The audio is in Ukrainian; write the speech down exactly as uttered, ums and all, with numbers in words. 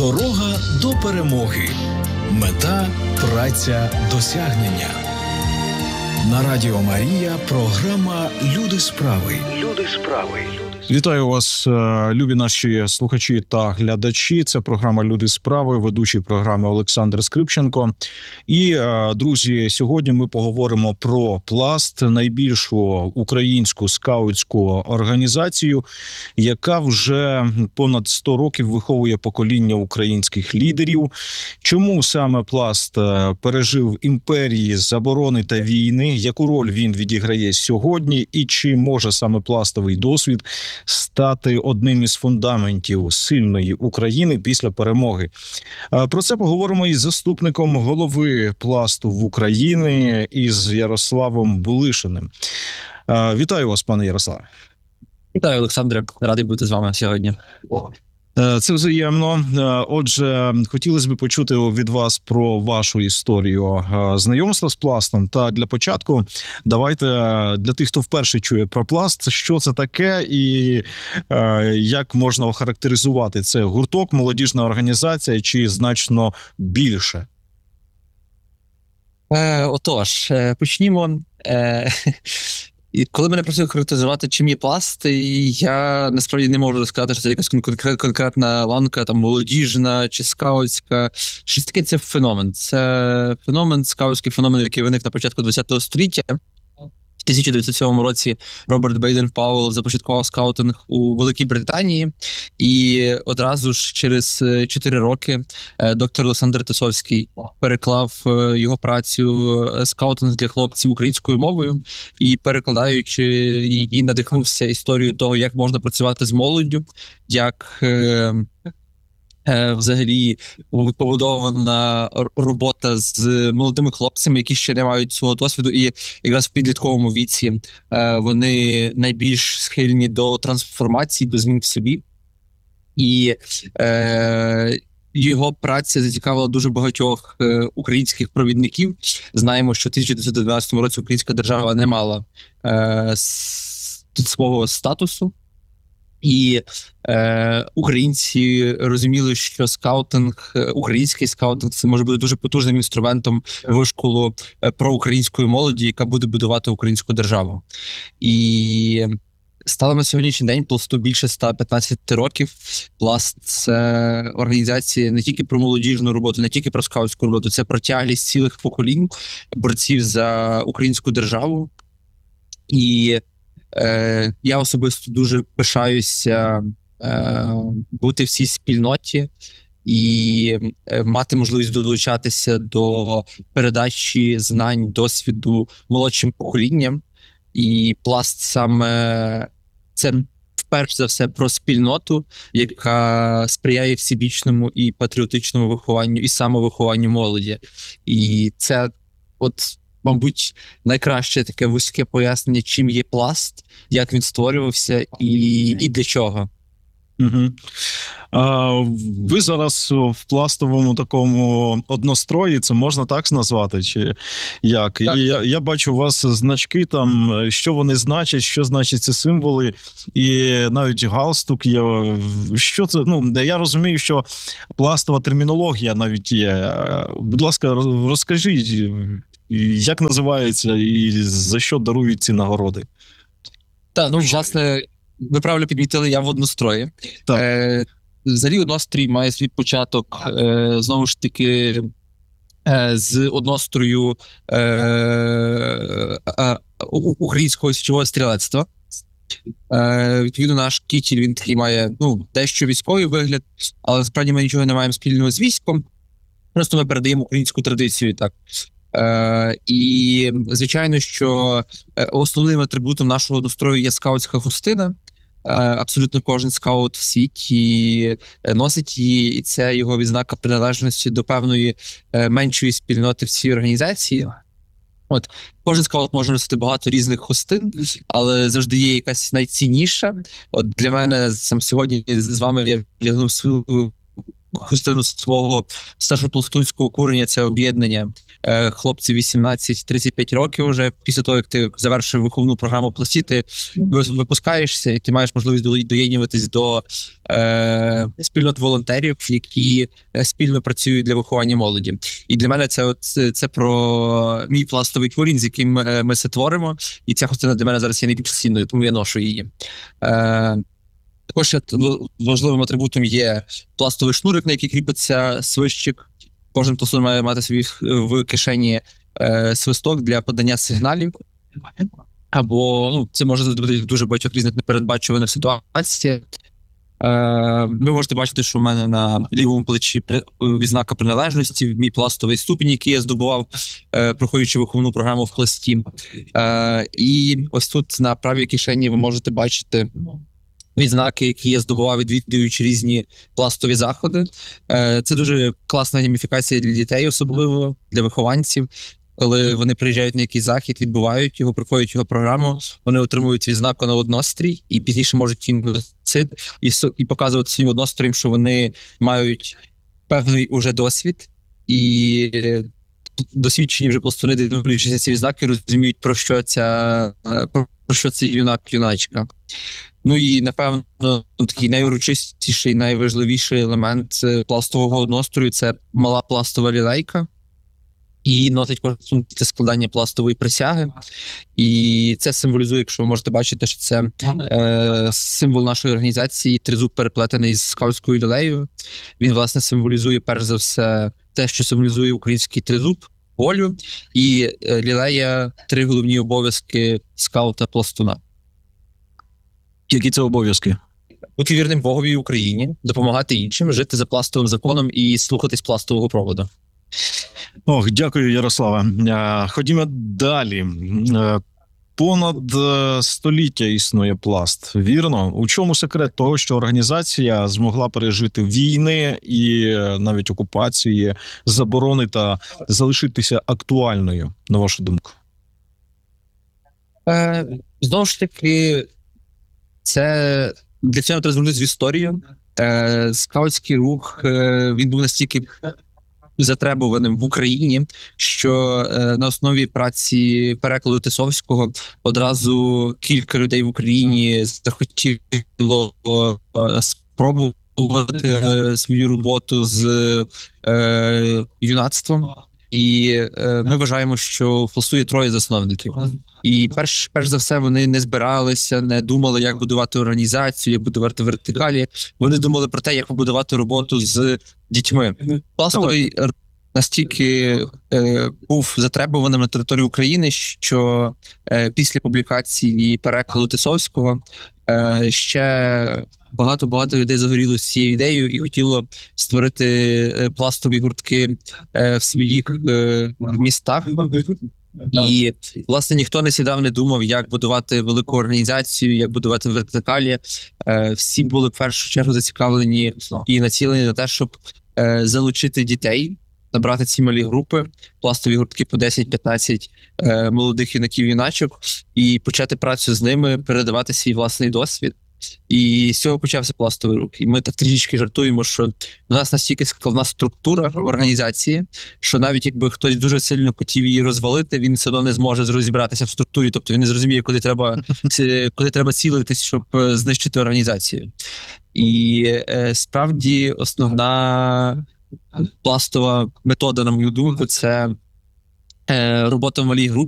Дорога до перемоги. Мета – праця, досягнення. На Радіо Марія програма «Люди справи». Люди справи. Вітаю вас, любі наші слухачі та глядачі. Це програма «Люди справи», ведучий програми Олександр Скрипченко. І, друзі, сьогодні ми поговоримо про «Пласт», найбільшу українську скаутську організацію, яка вже понад сто років виховує покоління українських лідерів. Чому саме «Пласт» пережив імперії, заборони та війни, яку роль він відіграє сьогодні і чи може саме пластовий досвід стати одним із фундаментів сильної України після перемоги. Про це поговоримо із заступником голови «Пласту» в Україні, із Ярославом Булишиним. Вітаю вас, пане Ярославе. Вітаю, Олександре. Радий бути з вами сьогодні. Це взаємно. Отже, хотілося б почути від вас про вашу історію знайомства з «Пластом». Та для початку давайте для тих, хто вперше чує про «Пласт», що це таке і як можна охарактеризувати це? Гурток, молодіжна організація чи значно більше? Е, отож, почнімо. Е, І коли мене просили характеризувати, чим є «Пласт», я насправді не можу сказати, що це якась конкрет, конкретна ланка, там, молодіжна чи скаутська. Щось таке, це феномен. Це феномен, скаутський феномен, який виник на початку ХХ століття. В тисяча дев'ятсот сьомому році Роберт Бейден-Пауелл започаткував скаутинг у Великій Британії, і одразу ж через чотири роки доктор Олександр Тисовський переклав його працю «Скаутинг для хлопців» українською мовою, і перекладаючи її, надихнувся історією того, як можна працювати з молоддю, як взагалі побудована робота з молодими хлопцями, які ще не мають свого досвіду, і якраз в підлітковому віці вони найбільш схильні до трансформації, до змін в собі. І е, його праця зацікавила дуже багатьох е, українських провідників. Знаємо, що в тисяча дев'ятсот дев'ятнадцятому році українська держава не мала е, с, свого статусу. І е, українці розуміли, що скаутинг, український скаутинг, це може бути дуже потужним інструментом вишколу проукраїнської молоді, яка буде будувати українську державу. І стало на сьогоднішній день «Пласту» більше ста п'ятнадцяти років. «Пласт» – це організація не тільки про молодіжну роботу, не тільки про скаутську роботу, це про тяглість цілих поколінь борців за українську державу. І Е, я особисто дуже пишаюся е, бути в цій спільноті і е, мати можливість долучатися до передачі знань, досвіду молодшим поколінням. І «Пласт» саме це перш за все про спільноту, яка сприяє всебічному і патріотичному вихованню, і самовихованню молоді. І це от мабуть, найкраще таке вузьке пояснення, чим є «Пласт», як він створювався і, і для чого. Угу. А, ви зараз в пластовому такому однострої, це можна так назвати, чи як? Так. Я, я бачу у вас значки там, що вони значать, що значать ці символи, і навіть галстук є. Що це? Ну, я розумію, що пластова термінологія навіть є. Будь ласка, розкажіть, як називається і за що дарують ці нагороди? Так, ну, власне, ви правильно підмітили, я в однострої. Так. Е, взагалі, однострій має свій початок, е, знову ж таки, е, з однострою е, е, українського січового стрілецтва. Е, відповідно, наш кітіль, він такий має, ну, дещо військовий вигляд, але насправді ми нічого не маємо спільного з військом. Просто ми передаємо українську традицію, так. Е, і, звичайно, що основним атрибутом нашого настрою є скаутська хустина. Е, абсолютно кожен скаут в світі носить її, і це його відзнака приналежності до певної е, меншої спільноти в цій організації. От, кожен скаут може носити багато різних хустин, але завжди є якась найцінніша. От для мене сам сьогодні з вами я вдягнув свою частину свого старшопластунського курення, це об'єднання е, хлопців вісімнадцять тридцять п'ять років вже після того, як ти завершив виховну програму пласті, ти випускаєшся і ти маєш можливість до- доєднуватись до е, спільнот волонтерів, які е, спільно працюють для виховання молоді. І для мене це, от, це, це про мій пластовий корінь, з яким е, ми це творимо, і ця частина для мене зараз є найбільш цінною, тому я ношу її. Е, Також ще важливим атрибутом є пластовий шнурик, на який кріпиться свищик. Кожен пластун має мати собі в кишені е, свисток для подання сигналів. Або ну, це може бути в дуже багатьох різних непередбачуваних ситуаціях. Е, ви можете бачити, що в мене на лівому плечі при- відзнака приналежності, мій пластовий ступінь, який я здобував, е, проходячи виховну програму в пласті. Е, і ось тут на правій кишені ви можете бачити відзнаки, які я здобував, відвідуючи різні пластові заходи. Е, Це дуже класна гейміфікація для дітей, особливо для вихованців. Коли вони приїжджають на якийсь захід, відбувають його, проходять його програму, вони отримують відзнаку на однострій і пізніше можуть їм носити і, со- і показувати своїм одностроєм, що вони мають певний уже досвід і е, досвідчені вже пластуни, дивлячись ці відзнаки, розуміють, про що ця е, про про що цей юнак-юначка. Ну і, напевно, ну, такий найурочистіший, найважливіший елемент е, пластового однострою – це мала пластова лілейка. І носить кожен для складання пластової присяги. І це символізує, якщо ви можете бачити, що це е, символ нашої організації, тризуб переплетений з скаутською лілеєю. Він, власне, символізує, перш за все, те, що символізує український тризуб, волю, і е, лілея – три головні обов'язки скаута-пластуна. Які це обов'язки? Бути вірним Богові і Україні, допомагати іншим, жити за пластовим законом і слухатись пластового проводу. Ох, дякую, Ярославе. Е, Ходімо далі. Е, Понад е, століття існує пласт. Вірно? У чому секрет того, що організація змогла пережити війни і е, навіть окупації, заборони та залишитися актуальною, на вашу думку? Е, Знову ж таки, це для цього треба звернутися в історію. Е, скаутський рух е, він був настільки затребуваним в Україні, що е, на основі праці перекладу Тисовського одразу кілька людей в Україні захотіло е, спробувати е, свою роботу з е, юнацтвом. І е, ми вважаємо, що в пласту є троє засновників. І перш, перш за все вони не збиралися, не думали, як будувати організацію, як будувати вертикалі. Вони думали про те, як побудувати роботу з дітьми. Пластовий р- настільки е, був затребуваним на території України, що е, після публікації перекладу Тисовського е, ще багато-багато людей загорілося цією ідеєю і хотіло створити е, пластові гуртки е, в своїх е, містах. І, власне, ніхто не сідав, не думав, як будувати велику організацію, як будувати вертикалі. Е, Всі були в першу чергу зацікавлені і націлені на те, щоб е, залучити дітей, набрати ці малі групи, пластові гуртки по десять-п'ятнадцять е, молодих юнаків-юначок і почати працю з ними, передавати свій власний досвід. І з цього почався пластовий рух. І ми так трішечки жартуємо, що у нас настільки складна структура організації, що навіть якби хтось дуже сильно хотів її розвалити, він все одно не зможе розібратися в структурі, тобто він не зрозуміє, куди треба, ці- куди треба цілитись, щоб е, знищити організацію. І е, справді основна пластова метода, на мою думку, це е, робота в малій групі.